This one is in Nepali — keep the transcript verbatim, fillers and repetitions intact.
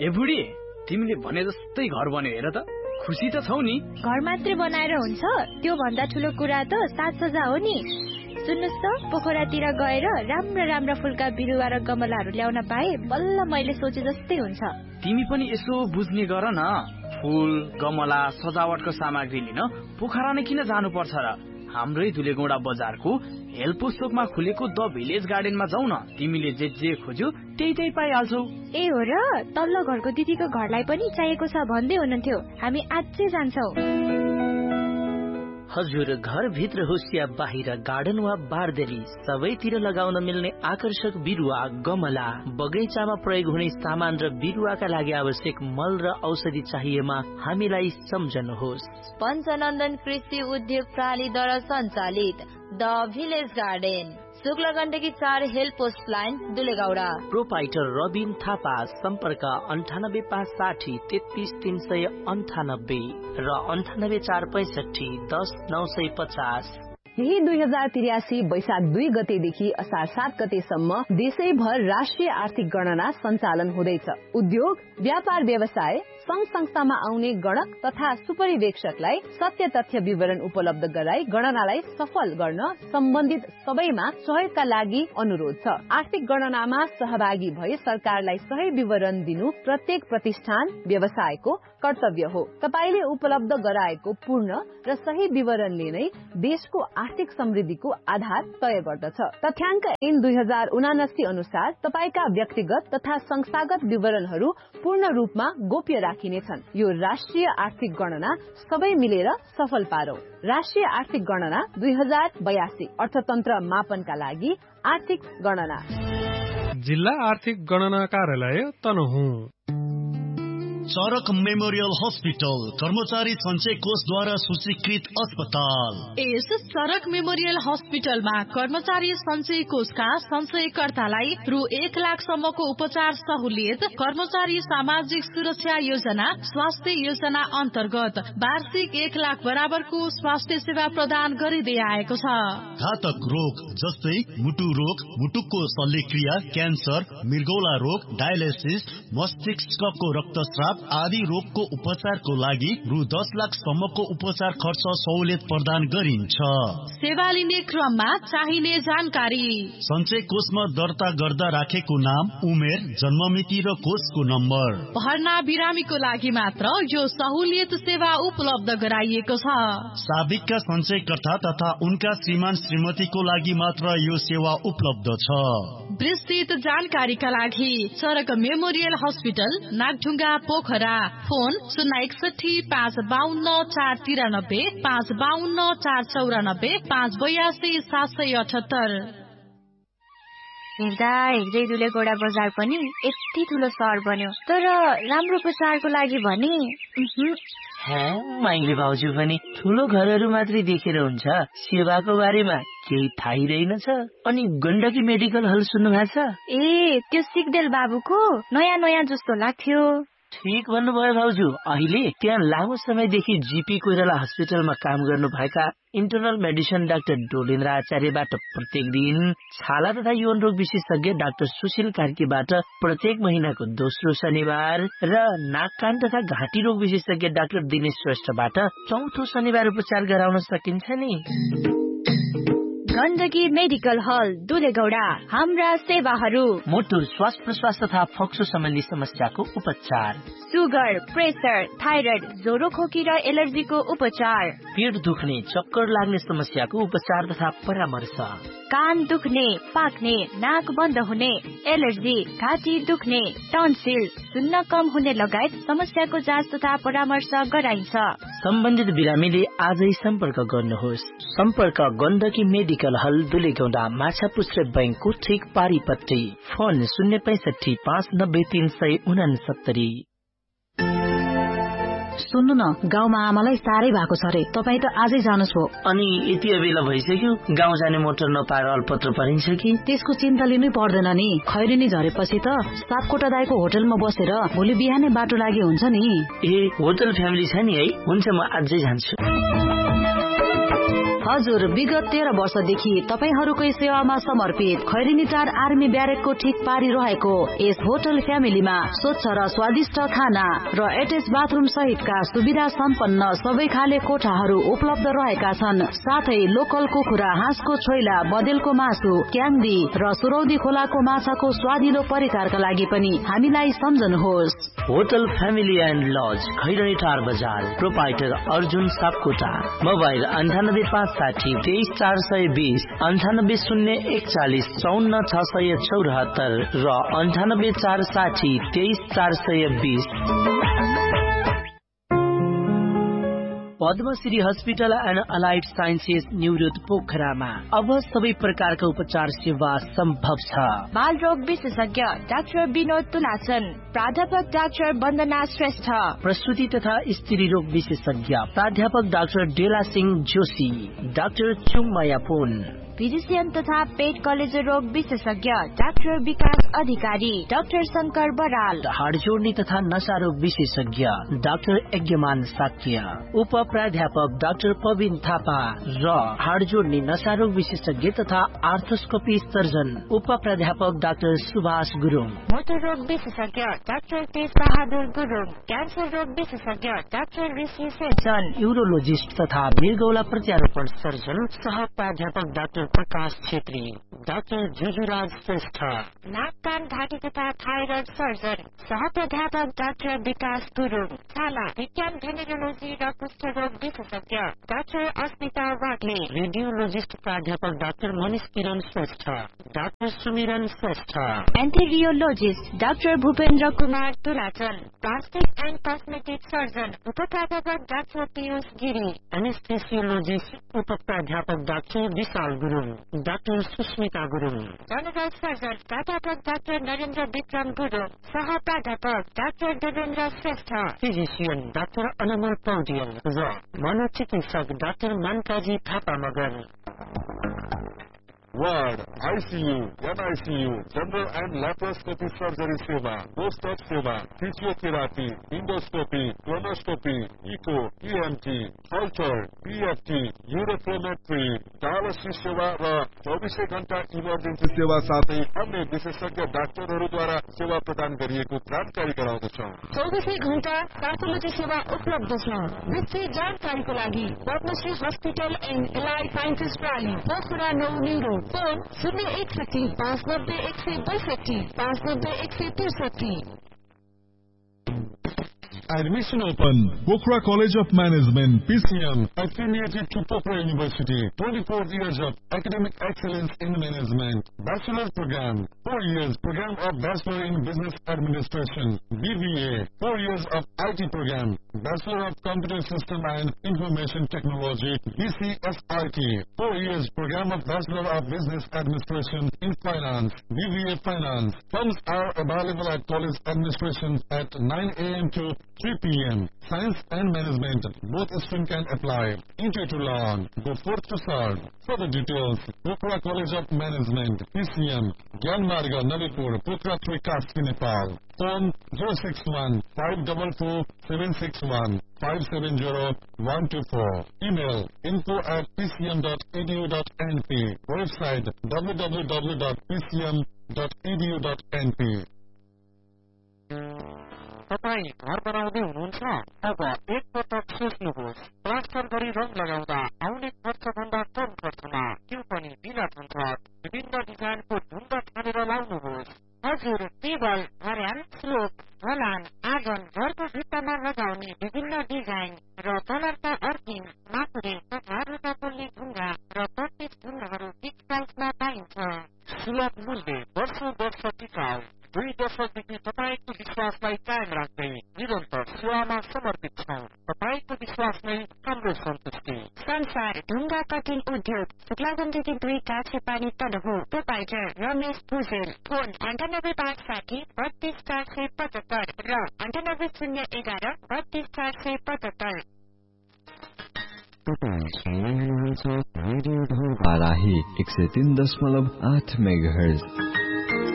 ए बुढी, तिमीले भने जस्तै घर बन्यो हेर त। खुसी त छौ नि? घर मात्रै बनाएर हुन्छ? त्यो भन्दा ठुलो कुरा त साज सज्जा हो नि। सुन्नुस् त, पोखरातिर गएर राम्रा राम्रा फुलका बिरुवा र गमलाहरू ल्याउन पाए बल्ल मैले सोचे जस्तै हुन्छ। तिमी पनि यसो बुझ्ने गर न। फुल, गमला, सजावटको सामग्री लिन पोखरा नै किन जानु पर्छ र? हाम्रै धुलेगौडा बजारको हेल्प स्टोकमा खुलेको द भिलेज गार्डनमा जाऊ न। तिमीले जे जे खोज्यौ त्यही त्यही पाइहाल्छौ। ए हो र? तल्लो घरको दिदीको घरलाई पनि चाहिएको छ भन्दै हुनुहुन्थ्यो। हामी आजै जान्छौ। हजुर, घर भित्र होस् या बाहिर, गार्डन वा बारदेली, सबैतिर लगाउन मिल्ने आकर्षक बिरुवा, गमला, बगैँचामा प्रयोग हुने सामान र बिरुवाका लागि आवश्यक मल र औषधि चाहिएमा हामीलाई सम्झनुहोस्। पञ्चनन्दन कृषि उद्योग प्रणालीद्वारा सञ्चालित द भिलेज गार्डन, शुक्ल गण्डकी चार help post line, दुलेगौडा। Proprietor Rabin Thapa. सम्पर्क अन्ठानब्बे पाँच साठी तेत्तीस तीन सय अन्ठानब्बे र अन्ठानब्बे चार पैसठी दस नौ सय पचास। यही दुई हजार त्रियासी वैशाख दुई गतेदेखि असार सात गतेसम्म देशैभर राष्ट्रिय आर्थिक गणना सञ्चालन हुँदैछ। उद्योग, व्यापार, व्यवसाय, संघ संस्थामा आउने गणक तथा सुपरिवेक्षकलाई सत्य तथ्य विवरण उपलब्ध गराई गणनालाई सफल गर्न सम्बन्धित सबैमा सहयोगका लागि अनुरोध छ। आर्थिक गणनामा सहभागी भई सरकारलाई सही विवरण दिनु प्रत्येक प्रतिष्ठान, व्यवसायको कर्तव्य हो। तपाईले उपलब्ध गराएको पूर्ण र सही विवरणले नै देशको आर्थिक समृद्धिको आधार तय गर्दछ। तथ्याङ्क ऐन दुई हजार उनासी अनुसार तपाईका व्यक्तिगत तथा संस्थागत विवरणहरू पूर्ण रूपमा गोप्य राखिनेछन्। यो राष्ट्रिय आर्थिक गणना सबै मिलेर सफल पारौ। राष्ट्रिय आर्थिक गणना दुई हजार बयासी अर्थतन्त्र मापनका लागि आर्थिक गणना। जिल्ला आर्थिक गणना कार्यालय तनहुँ। चरक मेमोरियल हस्पिटल, कर्मचारी सञ्चय कोषद्वारा सूचीकृत अस्पताल। यस चरक मेमोरियल हस्पिटलमा कर्मचारी सञ्चय कोषका सञ्चयकर्तालाई रु एक लाखसम्मको उपचार सहुलियत, कर्मचारी सामाजिक सुरक्षा योजना, स्वास्थ्य योजना अन्तर्गत वार्षिक एक लाख बराबरको स्वास्थ्य सेवा प्रदान गरिँदै आएको छ। घातक रोग जस्तै मुटु रोग, मुटुको शल्यक्रिया, क्यान्सर, मृगौला रोग, डायलिसिस, मस्तिष्कको रक्तस्राव आदि रोगको उपचारको लागि रु दस लाख सम्मको उपचार खर्च सहुलियत प्रदान गरिन्छ। सेवा लिने क्रममा चाहिने जानकारी: सञ्चय कोषमा दर्ता गर्दा राखेको नाम, उमेर, जन्ममिति र कोषको नम्बर। भर्ना बिरामीको लागि मात्र यो सहुलियत सेवा उपलब्ध गराइएको छ। साबिकका सञ्चयकर्ता तथा उनका श्रीमान श्रीमतीको लागि मात्र यो सेवा उपलब्ध छ। विस्तृत जानकारीका लागि चरक memorial hospital, Nagdhunga, Pokhara. Phone शून्य एकसठी पाँच बाहन्न चार तिरानब्बे पाँच बाहन्न चार चौरानब्बे पाँच बयासी सात सय अठहत्तर। हेर्दा हेर्दै दुलेगौडा बजार पनि यति ठुलो सहर बन्यो, तर राम्रो उपचारको लागि भने माइली भाउजू पनि ठुलो घरहरू मात्रै देखेर हुन्छ, सेवाको बारेमा केही थाहै रहेनछ। अनि गण्डकी मेडिकल हल सुन्नु भएको छ? ए, त्यो सिग्देल बाबुको नयाँ नयाँ जस्तो लाग्थ्यो। ठिक भन्नुभयो भाउजू। अहिले त्यहाँ लामो समयदेखि जीपी कोइराला हस्पिटलमा काम गर्नु भएका इन्टरनल मेडिसिन डाक्टर डोलेन्द्र आचार्यबाट प्रत्येक दिन, छाला तथा यौन रोग विशेषज्ञ डाक्टर सुशील कार्कीबाट प्रत्येक महिनाको दोस्रो शनिबार र नाक कान तथा घाँटी रोग विशेषज्ञ डाक्टर दिनेश श्रेष्ठबाट चौथो शनिबार उपचार गराउन सकिन्छ नि। गण्डकी मेडिकल हल, दुलेगौडा। हाम्रा सेवाहरू: मोटुर, श्वास प्रश्वास तथा फोक्सो सम्बन्धी समस्याको उपचार, सुगर, प्रेसर, थाइरोइड, ज्वरो खोकी र एलर्जीको उपचार, पेट दुख्ने, चक्कर लाग्ने समस्याको उपचार तथा परामर्श, कान दुख्ने, पाक्ने, नाक बन्द हुने, एलर्जी, घाँटी दुख्ने, टन्सिल, सुन्न कम हुने लगायत समस्याको जाँच तथा परामर्श गराइन्छ। सम्बन्धित बिरामीले आजै सम्पर्क गर्नुहोस्। सम्पर्क गण्डकी मेडिकल हल, दुलेगौडा, माछापुच्छ्रे बैंकको ठिक पारिपट्टि। फोन शून्य पैसठी पाँच नब्बे तीन सय उनासत्तरी। सुन्नु न, गाउँमा आमालाई साह्रै भएको छ रे, तपाईँ त आजै जानुहोस् हो। अनि यति बेला भइसक्यो, गाउँ जाने मोटर नपाएर अल्पत्र परिन्छ कि? त्यसको चिन्ता लिनै पर्दैन नि। खैरेनी झरेपछि त सापकोटा दाइको होटलमा बसेर भोलि बिहानै बाटो लागि हुन्छ नि। ए, होटल फ्यामिली छ नि है? हुन्छ, म आजै जान्छु। हजुर, विगत तेह्र वर्षदेखि तपाईहरूकै सेवामा समर्पित खैरेनी टार आर्मी ब्यारेकको ठिक पारिरहेको यस होटल फ्यामिलीमा स्वच्छ र स्वादिष्ट खाना र एटेच बाथरुम सहितका सुविधा सम्पन्न सबै खाले कोठाहरू उपलब्ध रहेका छन्। साथै लोकल कुखुरा, हाँसको छोइला, बदेलको मासु, क्याङ्दी र सुरौदी खोलाको माछाको स्वादिलो परिकारका लागि पनि हामीलाई सम्झनुहोस्। Hotel family and lodge, Khairani टार बजार, प्रोपाइटर अर्जुन सापकोटा। मोबाइल अन्ठानब्बे पाँच साठी तेइस चार सय बीस, अन्ठानब्बे शून्य एकचालिस चौन्न छ सय चौरात्तर र अन्ठानब्बे चार साठी तेइस चार सय बीस। Padmashri hospital and allied sciences निवृत्त पोखरामा अब सबै प्रकारका उपचार सेवा सम्भव छ। बाल रोग विशेषज्ञ डाक्टर विनोद तुलाचन, प्राध्यापक डाक्टर वन्दना श्रेष्ठ, प्रसूति तथा स्त्री रोग विशेषज्ञ प्राध्यापक डाक्टर डेला सिंह जोशी, डाक्टर चुङमाया पुन, फिजिसियन तथा पेट कलेजो रोग विशेषज्ञ डाक्टर विकास अधिकारी, डाक्टर शंकर बराल, हाड जोड्ने तथा नशा रोग विशेषज्ञ डाक्टर यज्ञमान साक्य, उप प्राध्यापक डाक्टर पविन थापा र हाड जोड्ने नशा रोग विशेषज्ञ तथा आर्थोस्कोपी सर्जन उप प्राध्यापक डाक्टर सुभाष गुरुङ, मोटर रोग विशेषज्ञ डाक्टर तेज बहादुर गुरुङ, क्यान्सर रोग विशेषज्ञ डाक्टर ऋषि सेजन, यूरोलोजिस्ट तथा मृगौला प्रत्यारोपण सर्जन सह प्राध्यापक डाक्टर प्रकाश छेत्री, डाक्टर जुजुराज श्रेष्ठ, नाक कान घाँटी तथा थाइरोइड सर्जन सह प्राध्यापक डाक्टर विकास गुरुङ, छाला विज्ञान भेनेरोलोजी र कुष्ठ रोग विशेषज्ञ डाक्टर अस्मिता वाग्ले, रेडियोलोजिस्ट प्राध्यापक डाक्टर मनिष किरण श्रेष्ठ, डाक्टर सुमिरन Shrestha, एन्थेरियोलोजिस्ट doctor Bhupendra Kumar तुलाचन, plastic and cosmetic surgeon उप प्राध्यापक डाक्टर पीयूष गिरी, एनेस्थेसियोलोजिस्ट उप प्राध्यापक डाक्टर विशाल Gurung, doctor Susmita Gurung, general surgeon प्राध्यापक डाक्टर नरेन्द्र विक्रम गुरुङ, सह प्राध्यापक doctor Devendra Shrestha, physician doctor अनमल Paudel र मनोचिकित्सक doctor मनकाजी Thapa Magar. Ward, ICU, एमआईसीयू, general and laparoscopy surgery सेवा, पोस्टअप सेवा, physiotherapy, endoscopy, colonoscopy, eco, EMT, alter, PFT, uroflowmetry, dialysis सेवा र चौबिसै घण्टा इमर्जेन्सी सेवा साथै अन्य विशेषज्ञ डाक्टरहरूद्वारा सेवा प्रदान गरिएको जानकारी गराउँदछौ। चौबिसै घण्टा प्याथोलोजी सेवा उपलब्ध छ। विस्तृत जानकारीको लागि Padmashri hospital and allied sciences प्राली, Pokhara नौ न्युरो, फोन शून्य एकसठी पाँच नब्बे एक सय बैसठी पाँच नब्बे एक सय त्रिसठी। Admission open. Pokhara College of Management, P C M, affiliated to Pokhara University. twenty-four years of academic excellence in management. Bachelor program, four years program of Bachelor in Business Administration. B B A, four years of I T program. Bachelor of Computer System and Information Technology, B C S I T. four years program of Bachelor of Business Administration in Finance, B B A Finance. Forms are available at College Administration at nine A M to three P M Science and Management, both streams can apply. Intro to learn, go forth to serve. Further details, Pokhara College of Management, P C M, Gyan Marga, Nalipur, Pokhara three, Kaspi, Nepal. Phone zero six one five four four seven six one five seven zero one two four. Email info at p c m dot e d u dot n p. Website w w w dot p c m dot e d u dot n p. तपाईँ घर बनाउँदै हुनुहुन्छ? अब एक पटक सोच्नुहोस्, प्लास्टर गरी रङ लगाउँदा आउने खर्च भन्दा कम खर्चमा त्यो पनि बिलात हुन्छ। विभिन्न डिजाइनको ढुङ्गा छानेर लाउनुहोस्। हजुर, टेबल, घर्याल, स्लोप, ढलान, आँगन, घरको भित्तामा लगाउने विभिन्न डिजाइन र कलरका अर्किन, माकुरे तथा रुटापोल्ने ढुङ्गा र पच्चिस ढुङ्गाहरू फिक्स प्राइसमा पाइन्छ। सुलभ मूल्य, वर्षौं वर्ष टिकाउ। दुई दशकदेखि तपाईँको विश्वासलाई कायम राख्दै निरन्तर सेवामा समर्पित छौं। तपाईँको विश्वास नै हाम्रो सन्तुष्टि। संसार ढुङ्गा कटिङ उद्योग, शुक्लागण्डकी दुई काछे पानी तडहु, प्रोपाइटर रमेश भुजेल। फोन अन्ठानब्बे पाँच साठी बत्तीस चार सय पचहत्तर र अन्ठानब्बे शून्य एघार बत्तीस चार सय पचहत्तर। तपाईँ सुन्दै हुनुहुन्छ रेडियो ढोल बाराही एक सय तीन दशमलव आठ मेगाहर्ज।